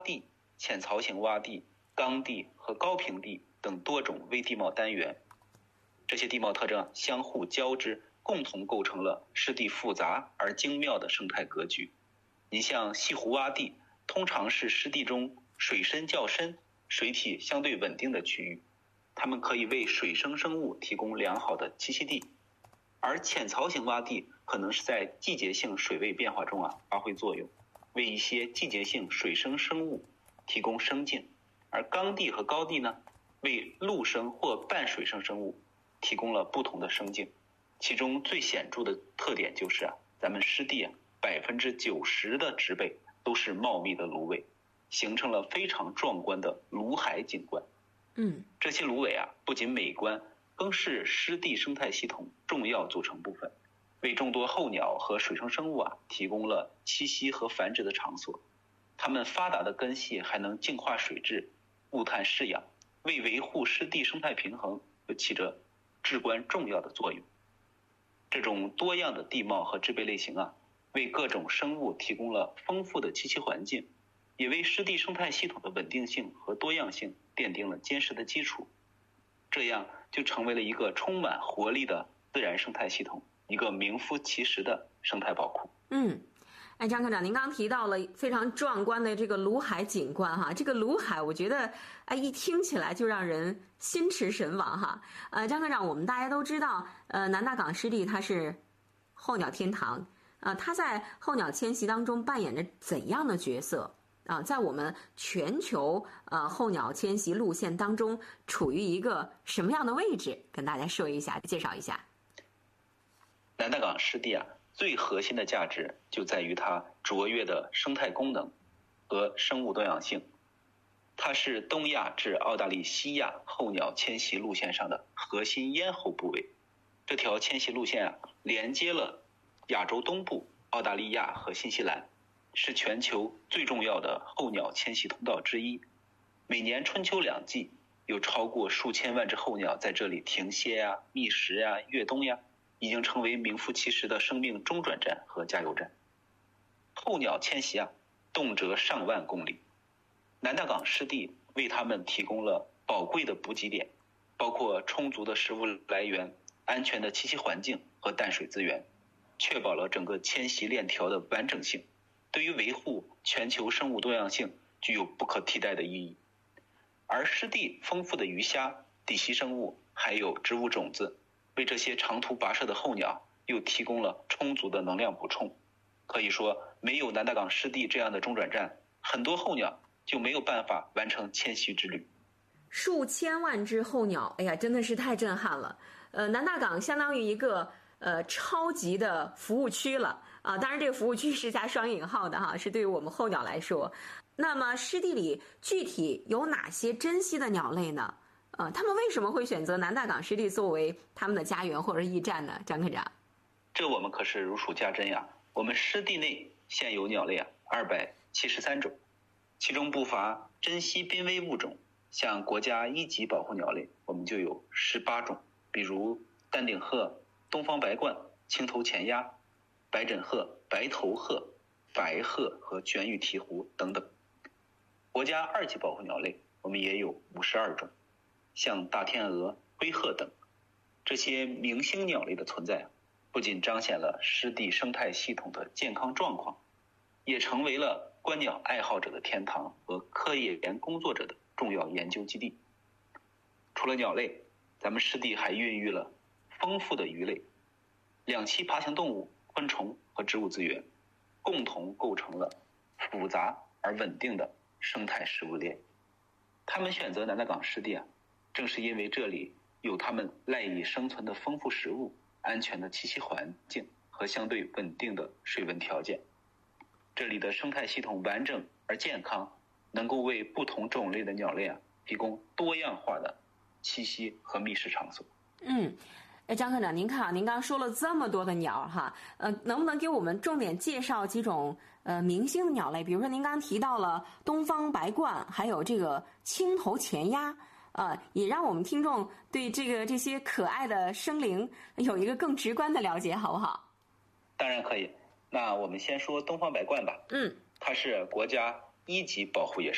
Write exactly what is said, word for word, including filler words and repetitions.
地、浅槽型洼地、冈地和高平地等多种微地貌单元。这些地貌特征相互交织，共同构成了湿地复杂而精妙的生态格局。你像西湖洼地，通常是湿地中水深较深、水体相对稳定的区域，它们可以为水生生物提供良好的栖息地。而浅槽型洼地可能是在季节性水位变化中啊发挥作用，为一些季节性水生生物提供生境。而冈地和高地呢，为陆生或半水生生物提供了不同的生境。其中最显著的特点就是啊，咱们湿地啊百分之九十的植被都是茂密的芦苇，形成了非常壮观的芦海景观。 嗯， 这些芦苇啊不仅美观，更是湿地生态系统重要组成部分，为众多候鸟和水生生物啊提供了栖息和繁殖的场所。它们发达的根系还能净化水质、物碳饲养，为维护湿地生态平衡又起着至关重要的作用。这种多样的地貌和植被类型啊，为各种生物提供了丰富的栖息环境，也为湿地生态系统的稳定性和多样性奠定了坚实的基础。这样就成为了一个充满活力的自然生态系统，一个名副其实的生态宝库。 嗯，哎，张科长，您刚提到了非常壮观的这个芦海景观哈，这个芦海我觉得哎一听起来就让人心驰神往哈。呃，张科长，我们大家都知道，呃，南大港湿地它是候鸟天堂，呃，它在候鸟迁徙当中扮演着怎样的角色？啊，在我们全球呃候鸟迁徙路线当中，处于一个什么样的位置？跟大家说一下，介绍一下。 南大港湿地啊，最核心的价值就在于它卓越的生态功能和生物多样性。它是东亚至澳大利西亚候鸟迁徙路线上的核心咽喉部位。这条迁徙路线啊，连接了亚洲东部、澳大利亚和新西兰，是全球最重要的候鸟迁徙通道之一。每年春秋两季，有超过数千万只候鸟在这里停歇呀、觅食呀、越冬呀，已经成为名副其实的生命中转站和加油站。候鸟迁徙啊，动辄上万公里。南大港湿地为它们提供了宝贵的补给点，包括充足的食物来源、安全的栖息环境和淡水资源，确保了整个迁徙链条的完整性，对于维护全球生物多样性具有不可替代的意义。而湿地丰富的鱼虾、底栖生物还有植物种子，为这些长途跋涉的候鸟又提供了充足的能量补充。可以说，没有南大港湿地这样的中转站，很多候鸟就没有办法完成迁徙之旅。 数千万只候鸟，哎呀，真的是太震撼了。呃，南大港相当于一个呃超级的服务区了啊、呃，当然这个服务区是加双引号的哈，是对于我们候鸟来说。那么湿地里具体有哪些珍稀的鸟类呢？呃，他们为什么会选择南大港湿地作为他们的家园或者驿站呢？张科长， 这我们可是如数家珍呀。我们湿地内现有鸟类啊二百七十三种，其中不乏珍稀濒危物种，像国家一级保护鸟类，我们就有十八种，比如丹顶鹤、东方白鹳、青头前鸦、白枕鹤、白头鹤、白鹤和卷羽鹈鹕等等。国家二级保护鸟类我们也有五十二种，像大天鹅、灰鹤等。这些明星鸟类的存在不仅彰显了湿地生态系统的健康状况，也成为了观鸟爱好者的天堂和科研工作者的重要研究基地。除了鸟类，咱们湿地还孕育了丰富的鱼类、两栖爬行动物、昆虫和植物资源，共同构成了复杂而稳定的生态食物链。他们选择南大港湿地啊，正是因为这里有他们赖以生存的丰富食物、安全的栖息环境和相对稳定的水文条件。这里的生态系统完整而健康，能够为不同种类的鸟类啊提供多样化的栖息和觅食场所。 嗯，哎，张科长，您看啊，您刚刚说了这么多的鸟哈，呃，能不能给我们重点介绍几种呃明星的鸟类？比如说您刚刚提到了东方白鹳，还有这个青头前鸦，呃，也让我们听众对这个这些可爱的生灵有一个更直观的了解，好不好？ 当然可以。那我们先说东方白鹳吧。 嗯， 它是国家一级保护野生